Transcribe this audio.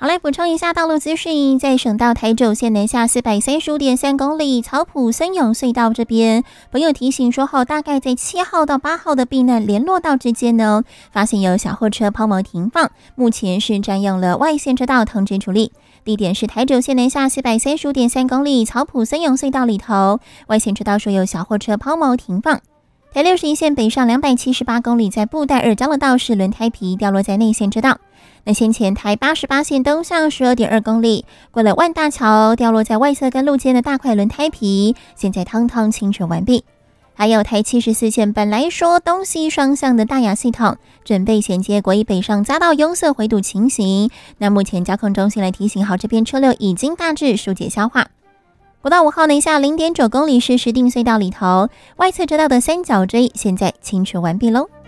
好，来补充一下道路资讯，在省道台九线南下435.3公里草埔森永隧道这边，朋友提醒说大概在7号到8号的避难联络道之间呢，发现有小货车抛锚停放，目前是占用了外线车道通知处理。地点是台九线南下435.3公里草埔森永隧道里头，外线车道说有小货车抛锚停放。台61线北上278公里，在布袋二交流道是轮胎皮掉落在内线车道。那先前台88线东向12.2公里，过了万大桥掉落在外侧跟路肩的大块轮胎皮，现在汤汤清除完毕。还有台74线本来说东西双向的大雅系统准备衔接国一北上匝道拥塞回堵情形，那目前交控中心来提醒好，这边车流已经大致疏解消化。国道5号南下0.9公里是石碇隧道里头，外侧车道的三角锥现在清除完毕喽。